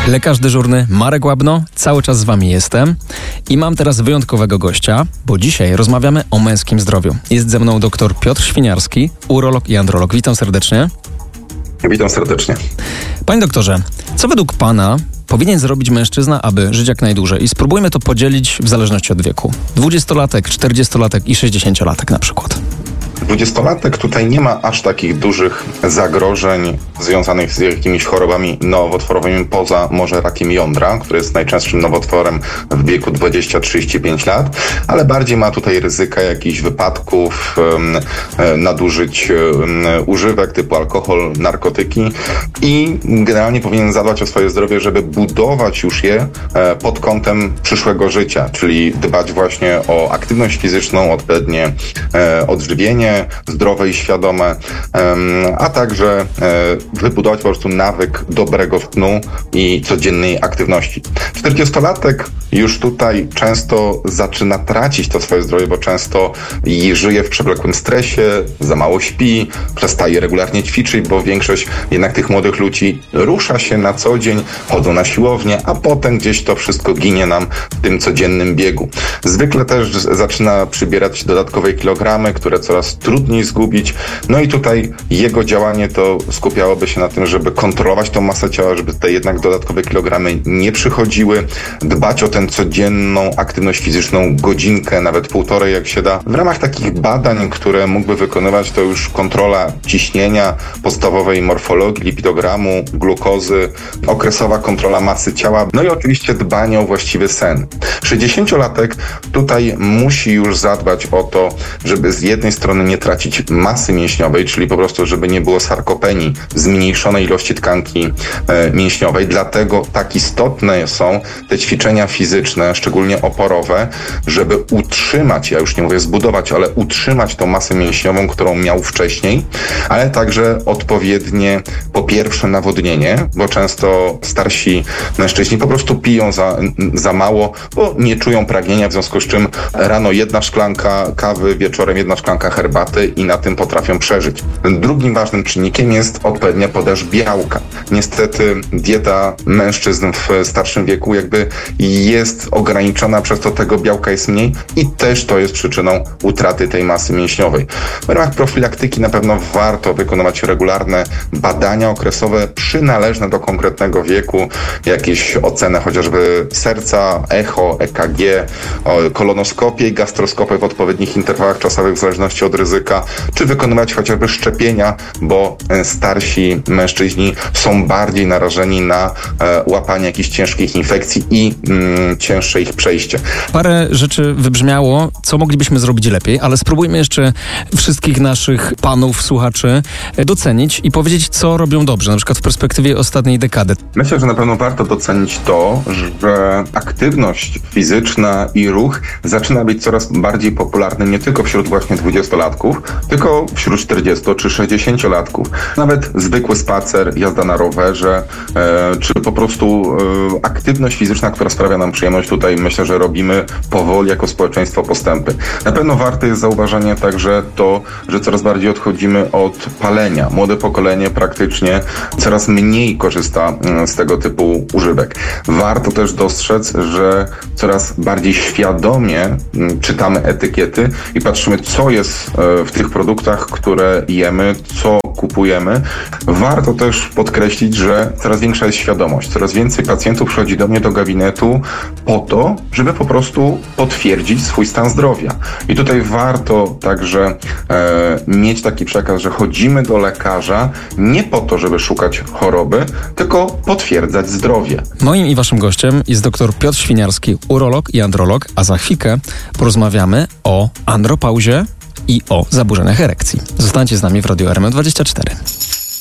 Lekarz dyżurny Marek Łabno, cały czas z wami jestem i mam teraz wyjątkowego gościa, bo dzisiaj rozmawiamy o męskim zdrowiu. Jest ze mną dr Piotr Świniarski, urolog i androlog. Witam serdecznie. Witam serdecznie. Panie doktorze, co według pana powinien zrobić mężczyzna, aby żyć jak najdłużej? I spróbujmy to podzielić w zależności od wieku. 20-latek, 40-latek i 60-latek na przykład. 20-latek tutaj nie ma aż takich dużych zagrożeń związanych z jakimiś chorobami nowotworowymi poza może rakiem jądra, który jest najczęstszym nowotworem w wieku 20-35 lat, ale bardziej ma tutaj ryzyka jakichś wypadków, nadużyć używek typu alkohol, narkotyki i generalnie powinien zadbać o swoje zdrowie, żeby budować już je pod kątem przyszłego życia, czyli dbać właśnie o aktywność fizyczną, odpowiednie odżywienie, zdrowe i świadome, a także wybudować po prostu nawyk dobrego snu i codziennej aktywności. 40-latek już tutaj często zaczyna tracić to swoje zdrowie, bo często żyje w przewlekłym stresie, za mało śpi, przestaje regularnie ćwiczyć, bo większość jednak tych młodych ludzi rusza się na co dzień, chodzą na siłownię, a potem gdzieś to wszystko ginie nam w tym codziennym biegu. Zwykle też zaczyna przybierać dodatkowe kilogramy, które coraz trudniej zgubić. No i tutaj jego działanie to skupiałoby się na tym, żeby kontrolować tą masę ciała, żeby te jednak dodatkowe kilogramy nie przychodziły, dbać o tę codzienną aktywność fizyczną, godzinkę, nawet półtorej jak się da. W ramach takich badań, które mógłby wykonywać, to już kontrola ciśnienia, podstawowej morfologii, lipidogramu, glukozy, okresowa kontrola masy ciała, no i oczywiście dbanie o właściwy sen. 60-latek tutaj musi już zadbać o to, żeby z jednej strony nie tracić masy mięśniowej, czyli po prostu, żeby nie było sarkopenii, zmniejszonej ilości tkanki mięśniowej. Dlatego tak istotne są te ćwiczenia fizyczne, szczególnie oporowe, żeby utrzymać, ja już nie mówię zbudować, ale utrzymać tą masę mięśniową, którą miał wcześniej, ale także odpowiednie, po pierwsze, nawodnienie, bo często starsi mężczyźni po prostu piją za mało, bo nie czują pragnienia, w związku z czym rano 1 szklanka kawy, wieczorem 1 szklanka herbaty i na tym potrafią przeżyć. Drugim ważnym czynnikiem jest odpowiednia podaż białka. Niestety dieta mężczyzn w starszym wieku jakby jest ograniczona, przez to tego białka jest mniej i też to jest przyczyną utraty tej masy mięśniowej. W ramach profilaktyki na pewno warto wykonywać regularne badania okresowe przynależne do konkretnego wieku, jakieś oceny chociażby serca, echo, EKG, kolonoskopię i gastroskopię w odpowiednich interwałach czasowych w zależności od ryzyka, czy wykonywać chociażby szczepienia, bo starsi mężczyźni są bardziej narażeni na łapanie jakichś ciężkich infekcji i cięższe ich przejście. Parę rzeczy wybrzmiało, co moglibyśmy zrobić lepiej, ale spróbujmy jeszcze wszystkich naszych panów, słuchaczy docenić i powiedzieć, co robią dobrze, na przykład w perspektywie ostatniej dekady. Myślę, że na pewno warto docenić to, że aktywność fizyczna i ruch zaczyna być coraz bardziej popularny nie tylko wśród właśnie 20-latków, tylko wśród 40- czy 60-latków. Nawet zwykły spacer, jazda na rowerze, czy po prostu aktywność fizyczna, która sprawia nam przyjemność. Tutaj myślę, że robimy powoli jako społeczeństwo postępy. Na pewno warte jest zauważenie także to, że coraz bardziej odchodzimy od palenia. Młode pokolenie praktycznie coraz mniej korzysta z tego typu używek. Warto też dostrzec, że coraz bardziej świadomie czytamy etykiety i patrzymy, co jest w tych produktach, które jemy, co kupujemy. Warto też podkreślić, że coraz większa jest świadomość. Coraz więcej pacjentów przychodzi do mnie do gabinetu po to, żeby po prostu potwierdzić swój stan zdrowia. I tutaj warto także mieć taki przekaz, że chodzimy do lekarza nie po to, żeby szukać choroby, tylko potwierdzać zdrowie. Moim i waszym gościem jest dr Piotr Świniarski, urolog i androlog, a za chwilkę porozmawiamy o andropauzie i o zaburzeniach erekcji. Zostańcie z nami w Radiu RMF24.